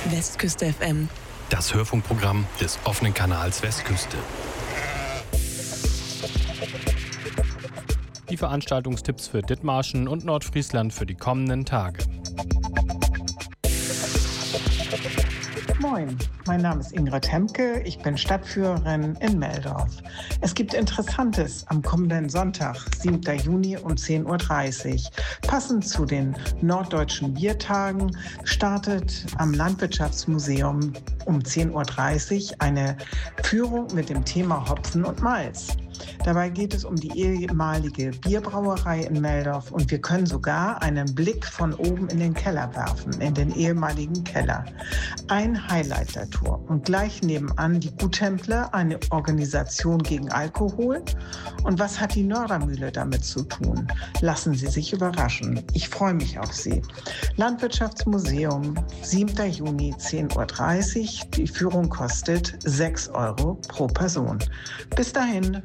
Westküste FM. Das Hörfunkprogramm des offenen Kanals Westküste. Die Veranstaltungstipps für Dithmarschen und Nordfriesland für die kommenden Tage. Moin, mein Name ist Ingrid Hemke, ich bin Stadtführerin in Meldorf. Es gibt Interessantes am kommenden Sonntag, 7. Juni um 10.30 Uhr. Passend zu den Norddeutschen Biertagen startet am Landwirtschaftsmuseum um 10.30 Uhr eine Führung mit dem Thema Hopfen und Malz. Dabei geht es um die ehemalige Bierbrauerei in Meldorf und wir können sogar einen Blick von oben in den Keller werfen, in den ehemaligen Keller. Ein Highlight der Tour. Und gleich nebenan die Guttempler, eine Organisation gegen Alkohol. Und was hat die Nördermühle damit zu tun? Lassen Sie sich überraschen. Ich freue mich auf Sie. Landwirtschaftsmuseum, 7. Juni, 10.30 Uhr. Die Führung kostet 6 € pro Person. Bis dahin.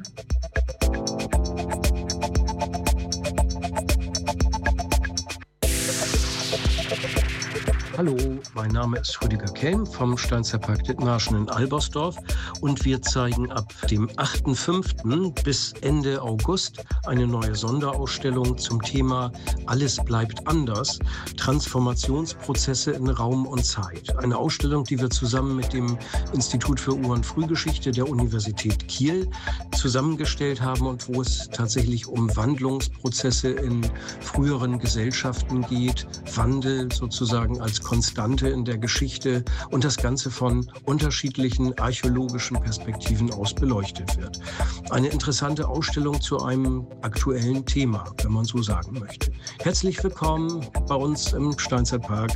Hallo, mein Name ist Rüdiger Kelm vom Steinzeitpark Dithmarschen in Albersdorf und wir zeigen ab dem 8.5. bis Ende August eine neue Sonderausstellung zum Thema Alles bleibt anders, Transformationsprozesse in Raum und Zeit. Eine Ausstellung, die wir zusammen mit dem Institut für Ur- und Frühgeschichte der Universität Kiel zusammengestellt haben und wo es tatsächlich um Wandlungsprozesse in früheren Gesellschaften geht, Wandel sozusagen als Konstante in der Geschichte und das Ganze von unterschiedlichen archäologischen Perspektiven aus beleuchtet wird. Eine interessante Ausstellung zu einem aktuellen Thema, wenn man so sagen möchte. Herzlich willkommen bei uns im Steinzeitpark.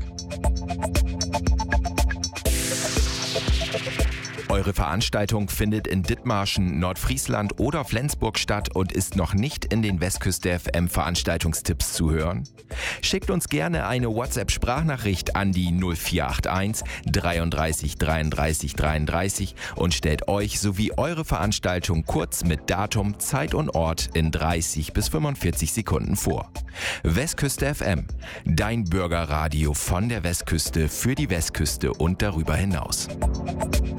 Eure Veranstaltung findet in Dithmarschen, Nordfriesland oder Flensburg statt und ist noch nicht in den Westküste FM Veranstaltungstipps zu hören? Schickt uns gerne eine WhatsApp-Sprachnachricht an die 0481 33 33 33 und stellt euch sowie eure Veranstaltung kurz mit Datum, Zeit und Ort in 30 bis 45 Sekunden vor. Westküste FM, dein Bürgerradio von der Westküste für die Westküste und darüber hinaus.